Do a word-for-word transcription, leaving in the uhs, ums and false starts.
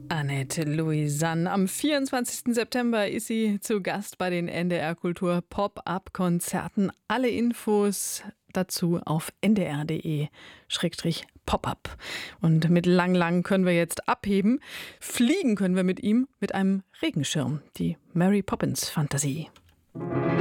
Annette Louisanne. Am vierundzwanzigsten September ist sie zu Gast bei den N D R Kultur Pop-Up-Konzerten. Alle Infos dazu auf n d r punkt d e Schrägstrich Pop-Up. Und mit Lang Lang können wir jetzt abheben. Fliegen können wir mit ihm mit einem Regenschirm. Die Mary Poppins Fantasie.